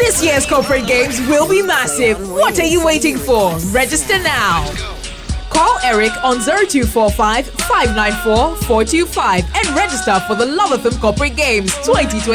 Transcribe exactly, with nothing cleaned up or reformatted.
This year's corporate games will be massive. What are you waiting for? Register now. Call Eric on zero two four five, five nine four, four two five and register for the Love F M Corporate Games twenty twenty.